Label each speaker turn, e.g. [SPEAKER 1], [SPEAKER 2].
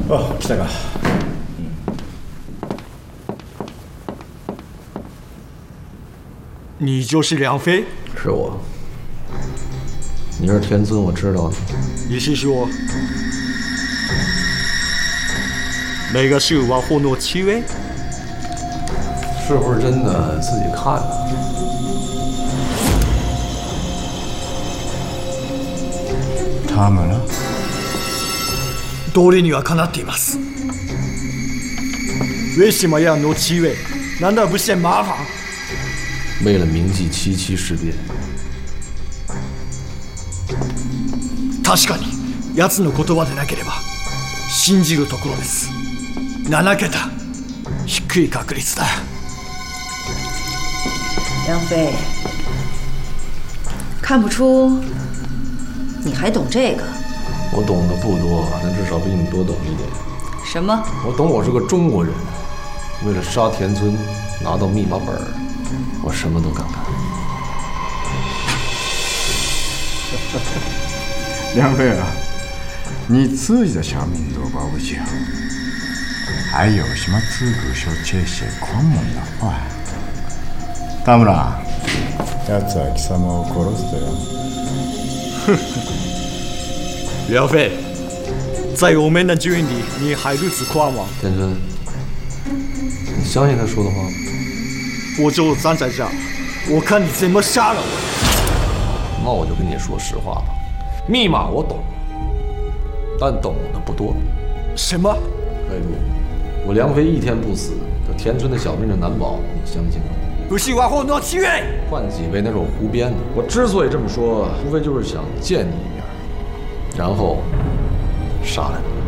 [SPEAKER 1] 哦，来か。
[SPEAKER 2] 你就是梁飞？
[SPEAKER 3] 是我。你是田村，我知道的。
[SPEAKER 2] 你是说那个是往后诺七位？
[SPEAKER 3] 是不是真的自己看的？
[SPEAKER 1] 他们呢？
[SPEAKER 2] 道理にはかなっています。为什么要诺七位？难道不嫌麻烦？
[SPEAKER 3] 为了铭记77事变。
[SPEAKER 2] 確かに奴の言葉でなければ信じるところです。7桁、低い確率だ。
[SPEAKER 4] 梁飞，看不出你还懂这个。
[SPEAKER 3] 我懂得不多，但至少比你们多懂一点。
[SPEAKER 4] 什么？
[SPEAKER 3] 我懂，我是个中国人，为了杀田村，拿到密码本，我什么都敢干。
[SPEAKER 1] 梁飞啊，你自己的小命都保不住，还有什么资格说这些狂妄的话？田村，奴は貴様を殺すとよ。
[SPEAKER 2] 梁飞，在我们的军里，你还如此狂妄。
[SPEAKER 3] 田村，你相信他说的话吗？
[SPEAKER 2] 我就站在这儿，我看你怎么杀了我。
[SPEAKER 3] 那我就跟你说实话吧，密码我懂，但懂的不多。
[SPEAKER 2] 什么？
[SPEAKER 3] 哎不，我梁飞一天不死，这田村的小命就难保，你相信吗？
[SPEAKER 2] 不是往后诺七位。
[SPEAKER 3] 换几位那是我胡编的。我之所以这么说，无非就是想见你一面，然后杀了你。